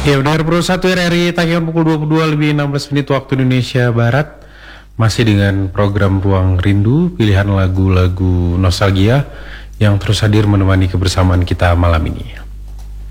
Ya, udah Pro 1 RRI tagihan pukul 22 lebih 16 menit waktu Indonesia Barat. Masih dengan program Ruang Rindu, pilihan lagu-lagu nostalgia yang terus hadir menemani kebersamaan kita malam ini.